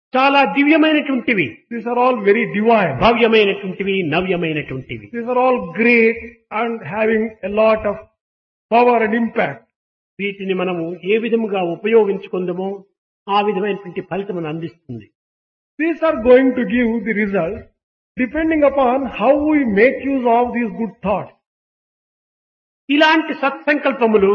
చాలా దివ్యమైనటువంటివి, These are all very divine. భవ్యమైనటువంటివి, నవ్యమైనటువంటివి. These are all great and having a lot of power and impact. వీటిని మనము ఏ విధముగా ఉపయోగించుకుందామో ఆ విధమైనటువంటి ఫలితమును అందిస్తుంది. These are going to give the result depending upon how we make use of these good thoughts. ఇలాంటి సత్సంకల్పములు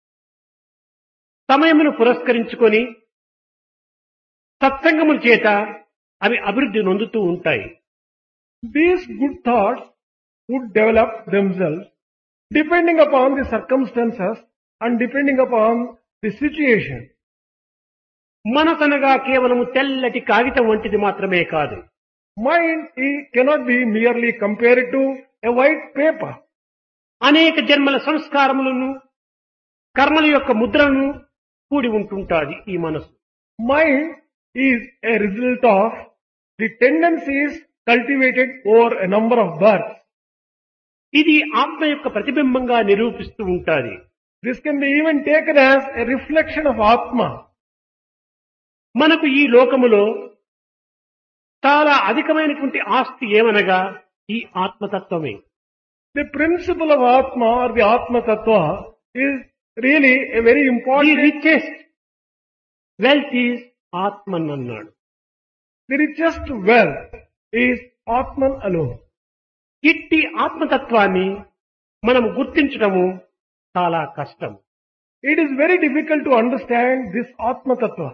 సమయమును పురస్కరించుకొని సత్సంగముల చేత అవి అభివృద్ధి నొందుతూ ఉంటాయి. These good thoughts would develop themselves depending upon the circumstances and depending upon the situation. మనసనగా కేవలము తెల్లటి కాగితం వంటిది మాత్రమే కాదు. Mind cannot be merely compared to a white paper. అనేక జన్మల సంస్కారములను, కర్మల యొక్క ముద్రలను కూడి ఉంటుంటాది ఈ మనసు. Mind is a result of the tendencies cultivated over a number of births. ఇది ఆత్మ యొక్క ప్రతిబింబంగా నిరూపిస్తూ ఉంటాది. This can be even taken as a reflection of Atma. మనకు ఈ లోకములో చాలా అధికమైనటువంటి ఆస్తి ఏమనగా ఈ ఆత్మతత్వమే. The principle of Atma or the Atma Tattva is really a very the important. Richest wealth is ఆత్మన్ అన్నాడు. The richest wealth is Atman alone. ఇట్టి ఆత్మతత్వాన్ని మనం గుర్తించడము చాలా కష్టం. It is very difficult to understand this Atma Tattva.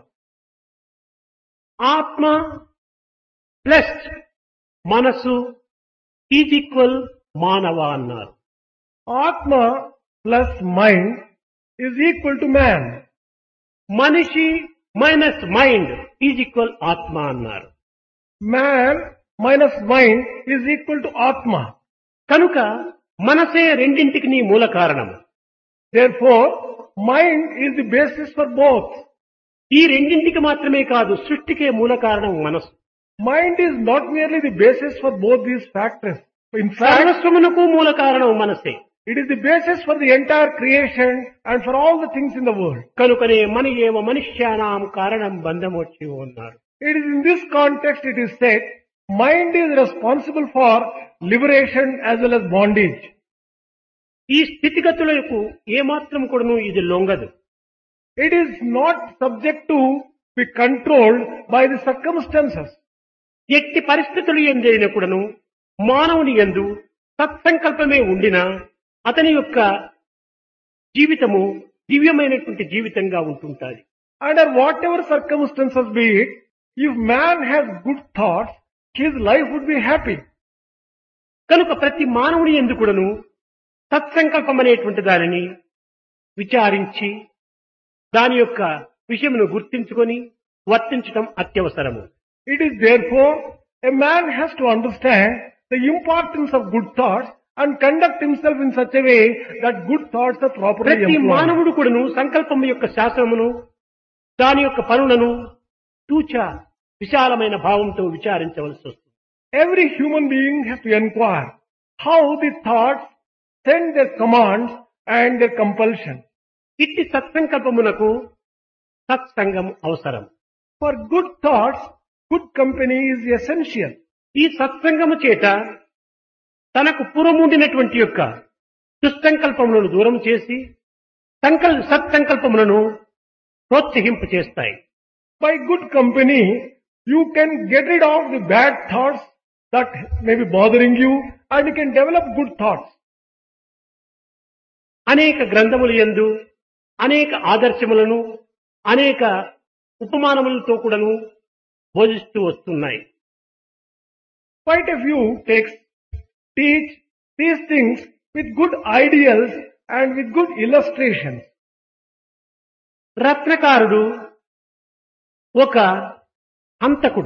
ఆత్మ plus మనసు is equal మానవ అన్నారు. Atma plus mind is equal to man. మనిషి మైనస్ మైండ్ ఈజ్ ఈక్వల్ ఆత్మ అన్నారు. Man minus mind is equal to Atma. కనుక మనసే రెండింటికి మూల కారణము. Therefore, mind is the basis for both. ఈ రెండింటికి మాత్రమే కాదు, సృష్టికే మూల కారణం మనసు. Mind is not merely the basis for both these factors. In fact, సర్వస్వమునకు మూల కారణం మనసే. it is the basis for the entire creation and for all the things in the world. కనుకనే మన ఏవ మనుష్యానాం కారణం బంధమొచ్చి ఉన్నారు. It is in this context it is said, mind is responsible for liberation as well as bondage. ఈ స్థితిగతులకు ఏమాత్రం కూడాను ఇది లొంగదు. It is not subject to be controlled by the circumstances. ఎట్టి పరిస్థితులు ఎందైనా కూడాను మానవుని యందు సత్సంకల్పమే ఉండినా అతని యొక్క జీవితము దివ్యమైనటువంటి జీవితంగా ఉంటుంటాది. Under whatever circumstances be it, if man has good thoughts, his life would be happy. కనుక ప్రతి మానవుని యందు కూడాను సత్సంకల్పం అనేటువంటి దానిని విచారించి దాని యొక్క విషయమును గుర్తించుకొని వర్తించడం అత్యవసరము. It is therefore a man has to understand the importance of good thoughts and conduct himself in such a way that good thoughts are properly ప్రతి employed. మానవుడు కూడాను సంకల్పం యొక్క శాస్త్రమును దాని యొక్క పనులను తూచా విశాలమైన భావంతో విచారించవలసి వస్తుంది. Every human being has to inquire how the thoughts send their commands and their compulsion. ఇట్టి సత్సంకల్పమునకు సత్సంగం అవసరం. For good thoughts, good company is essential. ఈ సత్సంగము చేత తనకు పూర్వముండినటువంటి యొక్క దుస్సంకల్పములను దూరం చేసి సత్సంకల్పములను ప్రోత్సహింపు చేస్తాయి. By good company, you can get rid of the bad thoughts that may be bothering you and you can develop good thoughts. అనేక గ్రంథములు యందు అనేక ఆదర్శములను అనేక ఉపమానములతో కూడాను బోధిస్తూ వస్తున్నాయి. Quite a few texts teach these things with good ideals and with good illustrations. రత్నకారుడు ఒక హంతకుడు.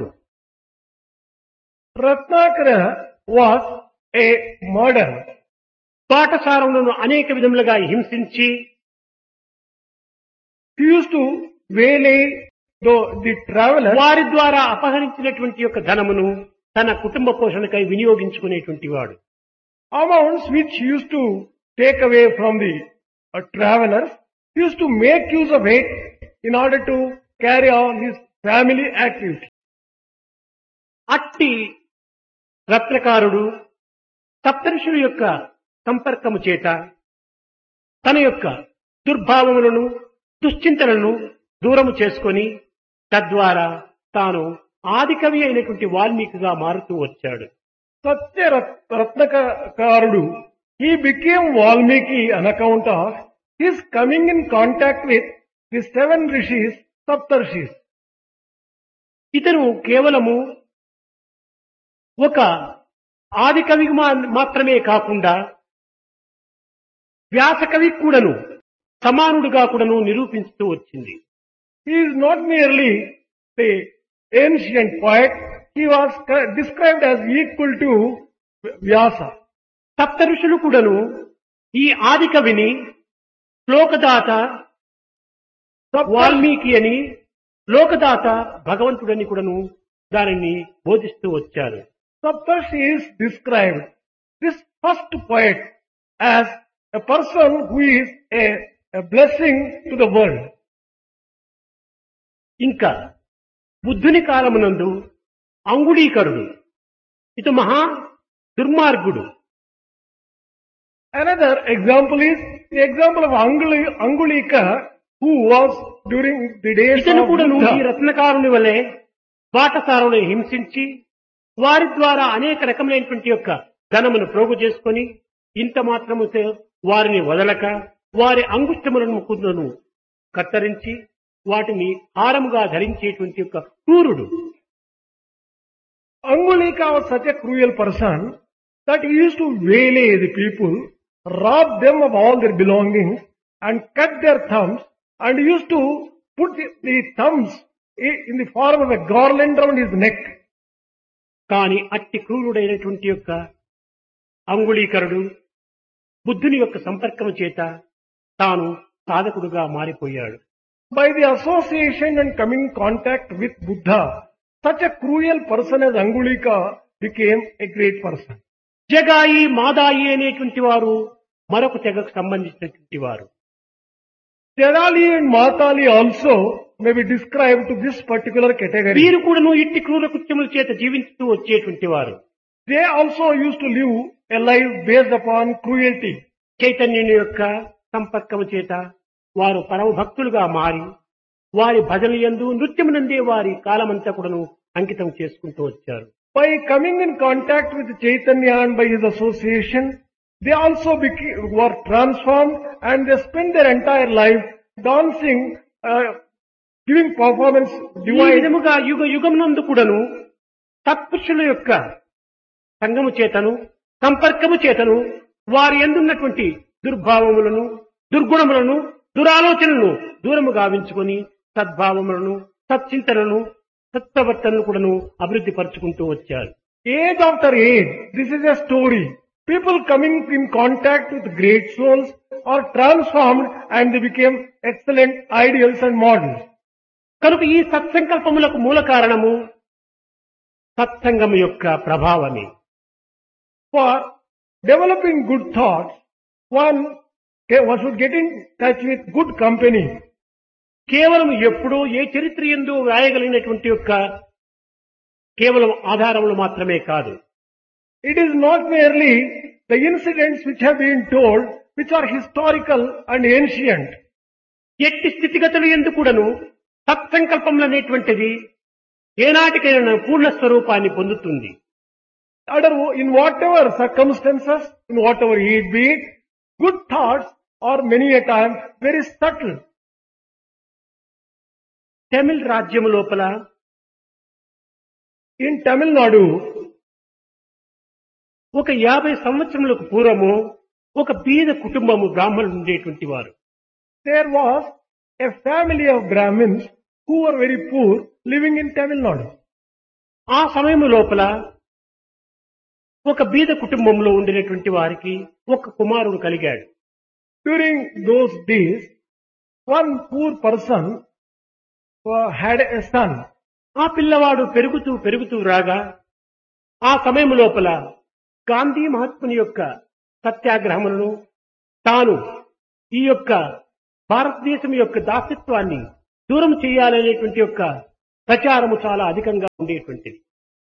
Ratnakara was a murderer. పాఠశాలను అనేక విధములుగా హింసించి He used to waylay the travelers. వారి ద్వారా అపహరించినటువంటి యొక్క ధనమును తన కుటుంబ పోషణకై వినియోగించుకునేటువంటి వాడు. Amounts which he used to take away from the travelers, he used to make use of it in order to carry on his family activity. అట్టి రత్నకారుడు సప్తఋషుల యొక్క సంపర్కము చేత తన యొక్క దుర్భావములను దుశ్చింతలను దూరము చేసుకొని తద్వారా తాను ఆదికవి అయినటువంటి వాల్మీకిగా మారుతూ వచ్చాడు. Such a Ratnakarudu, he became Valmiki on account of his coming in contact with the 7 rishis, Saptarshis. ఇతను కేవలము ఒక ఆదికవి మాత్రమే కాకుండా వ్యాసకవి కూడాను సమానుడుగా కూడాను నిరూపిస్తూ వచ్చింది. He is not merely the ancient poet, he was described as equal to Vyasa. సప్త ఋషులు కూడాను ఈ ఆదికవిని శ్లోకదాత వాల్మీకి అని, లోకదాత భగవంతుడని కూడాను దానిని బోధిస్తూ వచ్చారు. Saptarshis described this first poet as a person who is a blessing to the world. ఇంకా బుద్ధుని కాలమునందు అంగుళీకరుడు ఇటు మహా దుర్మార్గుడు. Another example is the example of Angulika, who was during the days ఇతను of కూడా ఈ Buddha. రత్నకారుని వలె బాటసారులను హింసించి వారి ద్వారా అనేక రకమైనటువంటి యొక్క ధనమును ప్రోగు చేసుకొని ఇంత మాత్రము వారిని వదలక వారి అంగుష్టములను ముకుందును కత్తరించి వాటిని హారముగా ధరించేటువంటి యొక్క క్రూరుడు. Angulika was such a cruel person that he used to waylay the people, rob them of all their belongings and cut their thumbs, and used to put the thumbs in the form of a garland around his neck. కాని అట్టి క్రూరుడైనటువంటి యొక్క అంగుళీకరుడు బుద్ధుని యొక్క సంపర్కము చేత తాను సాధకుడుగా మారిపోయాడు. By the association and coming in contact with Buddha, such a cruel person as Angulika became a great person. జగాయి మాదాయి అనేటువంటి వారు మరొక తెగకు సంబంధించినటువంటి వారు. Jadali and Matali also may be described to this particular category. వీరు కూడాను ఇట్టి క్రూర కృత్యముల చేత జీవిస్తూ వచ్చేటువంటి వారు. They also used to live a life based upon cruelty. చైతన్యుని యొక్క సంపర్కము చేత వారు పరమ భక్తులుగా మారి వారి భజనలందు నృత్యమునందే వారి కాలమంతా కూడాను అంకితం చేసుకుంటూ వచ్చారు. By coming in contact with Chaitanya and by his association, they also were transformed and they spent their entire life dancing, giving performance, ఈ divine. విధముగా యుగ యుగమునందు కూడాను సత్పురుషుల యొక్క సంగము చేతను సంపర్కము చేతను వారి యందున్నటువంటి దుర్భావములను దుర్గుణములను దురాలోచనలను దూరము గావించుకొని సద్భావములను సచ్చింతనను సత్ప్రవర్తనను కూడాను అభివృద్ధి పరుచుకుంటూ వచ్చారు. Age after age, this is a story. People coming in contact with great souls are transformed and they became excellent ideals and models. కనుక ఈ సత్సంకల్పములకు మూల కారణము సత్సంగము యొక్క ప్రభావమే. For developing good thoughts, one should get in touch with good company. కేవలం ఎప్పుడూ ఏ చరిత్ర యందు వ్రాయగలిగినటువంటి యొక్క కేవలం ఆధారములు మాత్రమే కాదు. It is not merely the incidents which have been told, which are historical and ancient. ఎట్టి స్థితిగతులు యందు కూడాను సత్సంకల్పములు అనేటువంటిది ఏనాటికైనా పూర్ణ స్వరూపాన్ని పొందుతుంది. In whatever circumstances, in whatever it be, good thoughts are many a time very subtle. తమిళ రాజ్యము లోపల In Tamil Nadu, ఒక 50 సంవత్సరములకు పూర్వము ఒక బీద కుటుంబము బ్రాహ్మణులు ఉండేటువంటి వారు. there was a family of Brahmins who were very poor living in Tamil Nadu. ఆ సమయము లోపల ఒక బీద కుటుంబంలో ఉండినటువంటి వారికి ఒక కుమారుడు కలిగాడు. During those days, one poor person had a son. ఆ పిల్లవాడు పెరుగుతూ పెరుగుతూ రాగా ఆ సమయం లోపల గాంధీ మహాత్ముని యొక్క సత్యాగ్రహములను తాను ఈ యొక్క భారతదేశం యొక్క దాస్యత్వాన్ని దూరం చేయాలనేటువంటి యొక్క ప్రచారము చాలా అధికంగా ఉండేటువంటిది.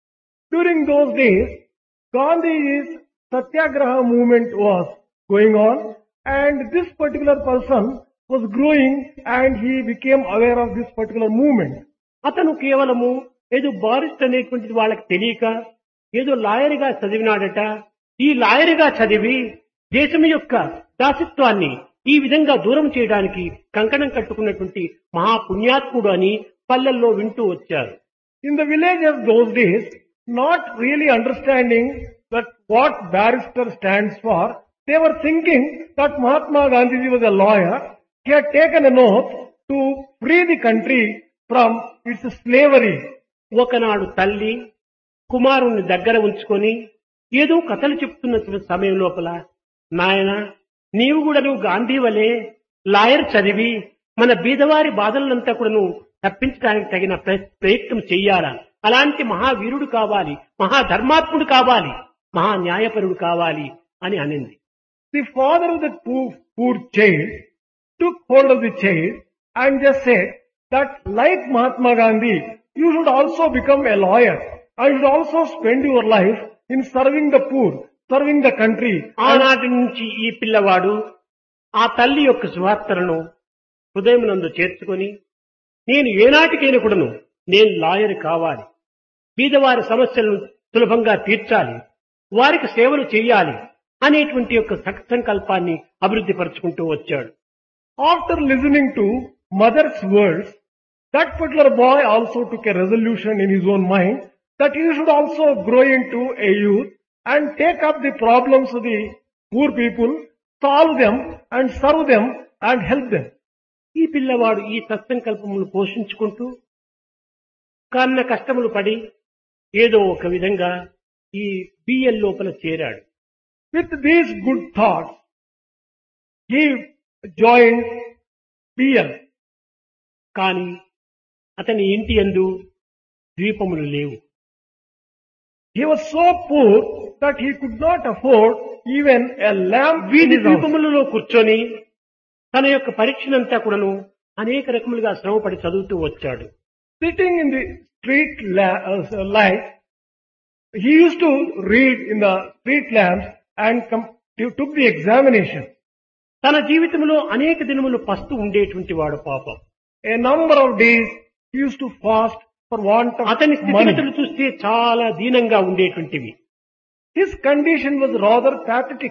During those days, Gandhi's Satyagraha movement was going on, and this particular person was growing, and he became aware of this particular movement. అతను కేవలము ఏదో బారిస్ట్ అనేటువంటిది వాళ్ళకి తెలియక ఏదో లాయర్గా చదివినాడట. ఈ లాయర్గా చదివి దేశం యొక్క దాసత్వాన్ని ఈ విధంగా దూరం చేయడానికి కంకణం కట్టుకున్నటువంటి మహాపుణ్యాత్ముడు అని పల్లెల్లో వింటూ వచ్చారు. In the villages those days, not really understanding that what barrister stands for, they were thinking that Mahatma Gandhi was a lawyer. He had taken an oath to free the country from its slavery. ఒకనాడు తల్లి కుమారుణ్ణి దగ్గర ఉంచుకొని ఏదో కథలు చెప్తున్న సమయం లోపల, నాయన నీవు కూడా నువ్వు గాంధీ వలె లాయర్ చదివి మన బీదవారి బాధలంతా కూడా నువ్వు తప్పించడానికి తగిన ప్రయత్నం చెయ్యాలా, అలాంటి మహావీరుడు కావాలి, మహాధర్మాత్ముడు కావాలి, మహా న్యాయపరుడు కావాలి అని అనింది. The father of the poor child took hold of the child and just said that like Mahatma Gandhi, you should also become a lawyer. And you should also spend your life in serving the poor, serving the country. ఆనాటి నుంచి ఈ పిల్లవాడు ఆ తల్లి యొక్క సువార్తలను హృదయమునందు చేర్చుకొని నేను ఏనాటికైనా కూడాను నేను లాయర్ కావాలి, బీదవారి సమస్యలను సులభంగా తీర్చాలి, వారికి సేవలు చేయాలి అనేటువంటి యొక్క సంకల్పాన్ని అభివృద్ధి పరుచుకుంటూ వచ్చాడు. After listening to mother's words, that particular boy also took a resolution in his own mind that he should also grow into a youth and take up the problems of the poor people, solve them and serve them and help them. ఈ పిల్లవాడు ఈ సత్సంకల్పములు పోషించుకుంటూ కన్న కష్టములు పడి ఏదో ఒక విధంగా ఈ బిఎల్ లోపల చేరాడు. With these good thoughts, he joined BL. కానీ అతని ఇంటి యందు ద్వీపములు లేవు. He was so poor that he could not afford even a lamp. వీధి ద్వీపములలో కూర్చొని తన యొక్క పరీక్షనంతా కూడాను అనేక రకములుగా శ్రమపడి చదువుతూ వచ్చాడు. Sitting in the street light, he used to read in the street lamps and took the examination. తన జీవితంలో అనేక దినములు పస్తు ఉండేటువంటి వాడు పాపం. A number of days he used to fast for want of అతని money. స్థితిగతులు చూస్తే చాలా దీనంగా ఉండేటువంటివి. His condition was rather pathetic.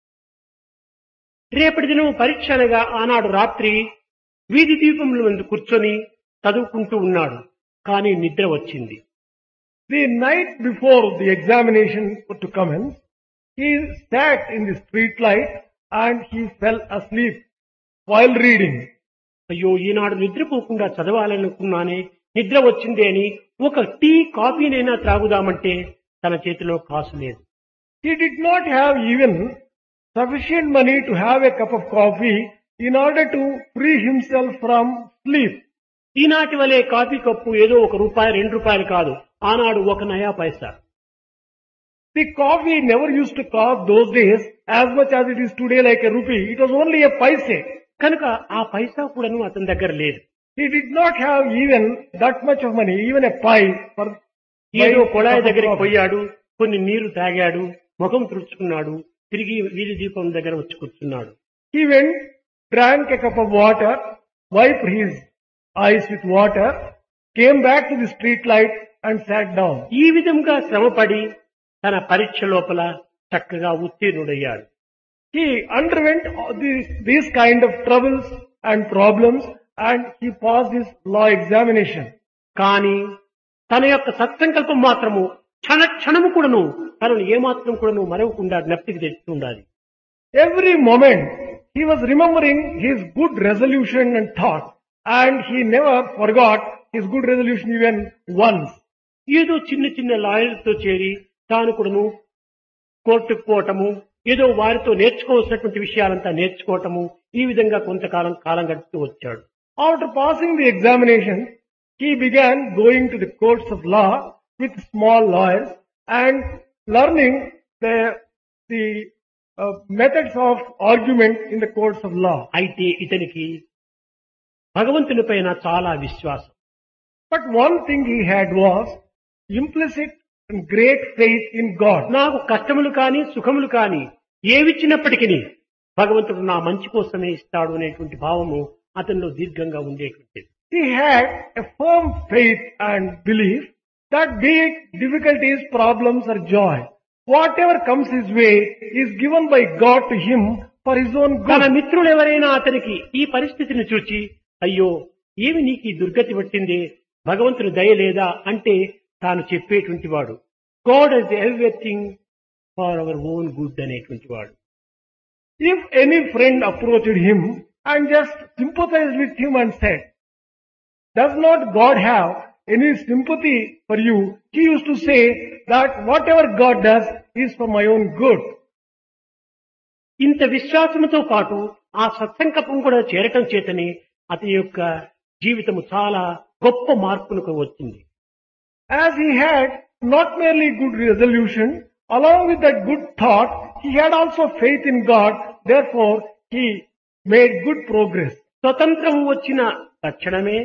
రేపటి దినం పరీక్ష అనగా ఆనాడు రాత్రి వీధి దీపముల ముందు కూర్చొని చదువుకుంటూ ఉన్నాడు. కానీ నిద్ర వచ్చింది. The night before the examination to commence, he sat in the street light and he fell asleep while reading. అయ్యో ఈనాడు నిద్రపోకుండా చదవాలనుకున్నానే, నిద్ర వచ్చిందే అని ఒక టీ కాఫీనైనా త్రాగుదామంటే తన చేతిలో కాసు లేదు. He did not have even sufficient money to have a cup of coffee in order to free himself from sleep. ఈనాటి వలె కాఫీ కప్పు ఏదో ₹1 ₹2 కాదు, ఆనాడు 1 నయా పైసా. The coffee never used to cost those days as much as it is today like a rupee. It was only a paise. కనుక ఆ పైసా కూడాను అతని దగ్గర లేదు. He did not have even that much of money, even a pie for ఏదో కొళాయి దగ్గరికి పోయాడు, కొన్ని నీరు తాగాడు, ముఖం తుడుచుకున్నాడు, తిరిగి వీధి దీపం దగ్గర వచ్చి కూర్చున్నాడు. He went, drank a cup of water, wiped his eyes with water, came back to the street light and sat down. ఈ విధంగా శ్రమపడి తన పరీక్ష లోపల చక్కగా ఉత్తీర్ణుడయ్యాడు. He underwent these kind of troubles and problems and he passed his law examination. కానీ తన యొక్క సత్సంకల్పం మాత్రము క్షణము కూడాను తనను ఏమాత్రం కూడాను మరవకుండా జ్ఞప్తికి తెచ్చుకుండాలి. Every moment he was remembering his good resolution and thought, and he never forgot his good resolution even once. ఏదో చిన్న చిన్న లాయర్లతో చేరి తాను కూడాను కోర్టుకు పోవటము, ఏదో వారితో నేర్చుకోవాల్సినటువంటి విషయాలంతా నేర్చుకోవటము, ఈ విధంగా కాలం గడుపుతూ వచ్చాడు. After passing the examination, he began going to the courts of law with small lawyers and learning the methods of argument in the courts of law. అయితే ఇతనికి భగవంతుని పైన చాలా విశ్వాసం. But one thing he had was implicit and great faith in God. నాకు కష్టములు కాని సుఖములు కాని ఏవిచ్చినప్పటికీ భగవంతుడు నా మంచి కోసమే ఇస్తాడు అనేటువంటి భావము అతనిలో దీర్ఘంగా ఉండేటువంటిది. He had a firm faith and belief that be it difficulties, problems or joy, whatever comes his way is given by God to him for his own తన good. మిత్రులు ఎవరైనా అతనికి ఈ పరిస్థితిని చూచి అయ్యో ఏమి నీకు ఈ దుర్గతి పట్టింది, భగవంతుని దయ లేదా అంటే తాను చెప్పేటువంటి వాడు God is everything for our own good అనేటువంటి వాడు. If any friend approached him and just sympathized with him and said, does not God have any sympathy for you? He used to say that whatever God does is for my own good. ఇంత విశ్వాసంతో పాటు ఆ సత్సంకల్పం కూడా చేరటం చేతనే అతని యొక్క జీవితము చాలా గొప్ప మార్పులకు వచ్చింది. As he had not merely good resolution, along with that good thought, he had also faith in God. Therefore, he made good progress. స్వతంత్రం వచ్చిన తక్షణమే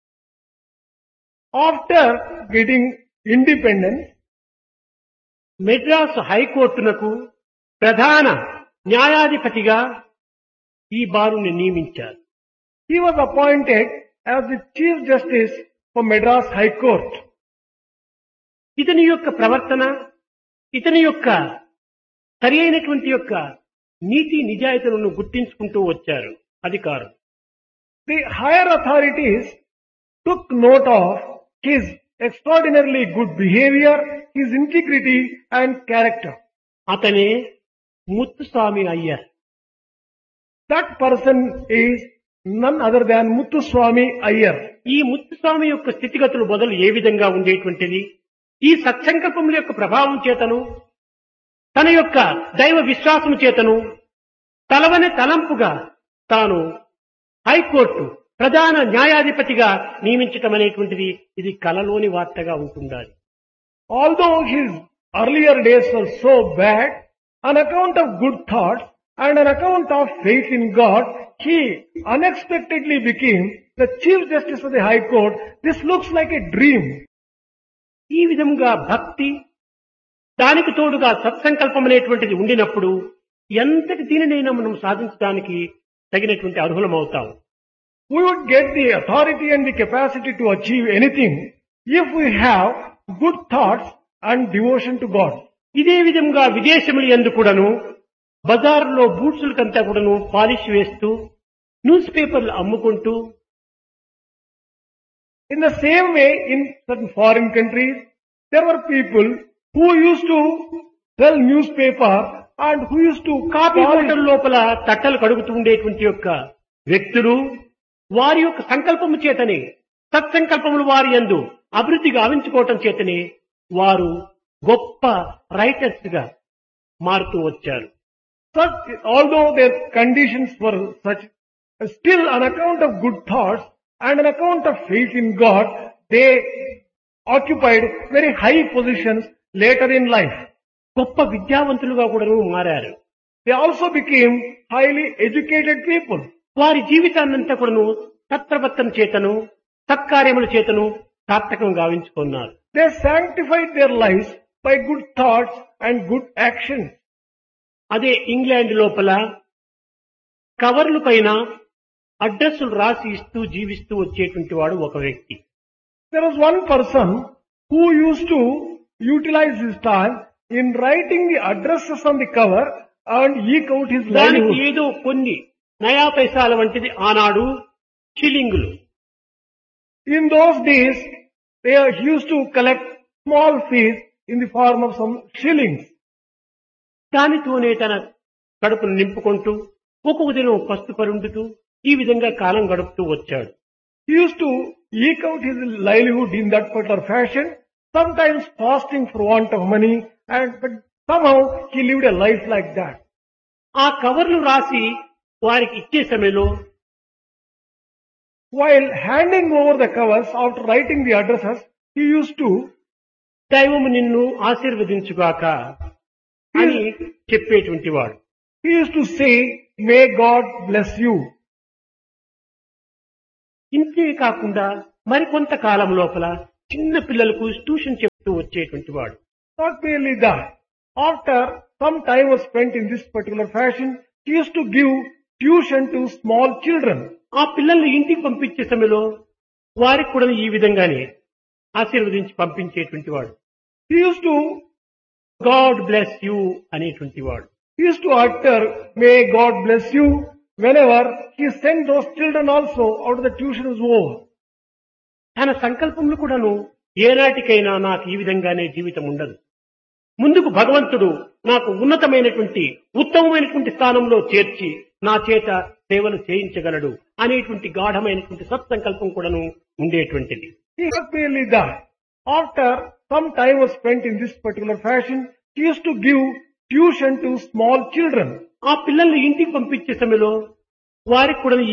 After getting independence, మెడ్రాస్ హైకోర్టునకు ప్రధాన న్యాయాధిపతిగా ఈ బారుని నియమించారు. he was appointed as the Chief Justice for Madras High Court. ఇతని యొక్క ప్రవర్తన, ఇతని యొక్క సరి అయినటువంటి యొక్క నీతి నిజాయితీలను గుర్తించుకుంటూ వచ్చారు అధికారులు. The higher authorities took note of his extraordinarily good behavior, his integrity and character. అతనే Muthuswami Iyer. That person is none other than Muthuswami Iyer. ఈ ముత్తుస్వామి యొక్క స్థితిగతులు మొదలు ఏ విధంగా ఉండేటువంటిది, ఈ సత్సంకల్పముల యొక్క ప్రభావం చేతను తన యొక్క దైవ విశ్వాసము చేతను తలవని తలంపుగా తాను హైకోర్టు ప్రధాన న్యాయాధిపతిగా నియమించటం అనేటువంటిది ఇది కలలోని వార్తగా ఉంటుండాలి. Although his earlier days were so bad, on account of good thoughts and on account of faith in God, he unexpectedly became the Chief Justice of the High Court. This looks like a dream. ఈ విధంగా భక్తి దానికి తోడుగా సత్సంకల్పం అనేటువంటిది ఉండినప్పుడు ఎంతటి దీనినైనా మనం సాధించడానికి తగినటువంటి అర్హులమవుతాం. We would get the authority and the capacity to achieve anything if we have good thoughts and devotion to God. ఇదే విధంగా విదేశములు యందు కూడాను బజార్లో బూట్సులకంతా కూడాను పాలిష్ వేస్తూ న్యూస్ పేపర్లు అమ్ముకుంటూ, In the same way, in certain foreign countries, there were people who used to sell newspaper and who used to coffee polish. Hotel లోపల తట్టలు కడుగుతూ ఉండేటువంటి యొక్క వ్యక్తులు వారి యొక్క సంకల్పము చేతనే సత్సంకల్పములు వారి యందు అభివృద్ధి గావించుకోవటం చేతనే వారు గొప్ప రైటర్స్ గా మారుతూ వచ్చారు. Such, although their conditions were such, still on account of good thoughts and on account of faith in God, they occupied very high positions later in life. గొప్ప విద్యావంతులుగా కూడాను మారారు. They also became highly educated people. వారి జీవితాన్నంతా కూడాను సత్ప్రవర్తన చేతను సత్కార్యముల చేతను సార్థకం గావించుకున్నారు. They sanctified their lives by good thoughts and good actions. అదే ఇంగ్లాండ్ లోపల కవర్ల పైన అడ్రస్సులు రాసి ఇస్తూ జీవిస్తూ వచ్చేటువంటి వాడు ఒక వ్యక్తి. There was one person who used to utilize his time in writing the addresses on the cover and eke out his దానికి livelihood. ఏదో కొన్ని నయా పైసాల వంటిది ఆనాడు షిల్లింగులు. In those days, he used to collect small fees in the form of some shillings. దానితోనే తన కడుపును నింపుకుంటూ ఒక్కొక్క దినం పస్తు పరుండుతూ ఈ విధంగా కాలం గడుపుతూ వచ్చాడు. He used to eke out his livelihood in that particular fashion, sometimes fasting for want of money, but somehow he lived a life like that. ఆ కవర్లు రాసి వారికి ఇచ్చే సమయంలో While handing over the covers after writing the addresses, he used to దైవము నిన్ను ఆశీర్వదించుగాక అని చెప్పేటువంటి వాడు. He used to say, may God bless you. ఇంతే కాకుండా మరికొంత కాలం లోపల చిన్న పిల్లలకు ట్యూషన్ చెప్తూ వచ్చేటువంటి వాడు. Not merely that. After some time was spent in this particular fashion, she used to give tuition to small children. ఆ పిల్లల్ని ఇంటికి పంపించే సమయంలో వారికి కూడా ఈ విధంగానే ఆశీర్వదించి పంపించేటువంటి వాడు. He used to God bless you అనేటువంటి వాడు. He used to utter, "May God bless you," whenever he sent those children also out of the tuition is over. తన సంకల్పములు కూడాను ఏనాటికైనా నాకు ఈ విధంగానే జీవితం ఉండదు, ముందుకు భగవంతుడు నాకు ఉన్నతమైనటువంటి ఉత్తమమైనటువంటి స్థానంలో చేర్చి నా చేత సేవలు చేయించగలడు అనేటువంటి గాఢమైనటువంటి సత్సంకల్పం కూడాను ఉండేటువంటిది. Not merely that. After some time was spent in this particular fashion, he used to give tuition to small children. ఆ పిల్లల్ని ఇంటికి పంపించే సమయంలో వారికి కూడా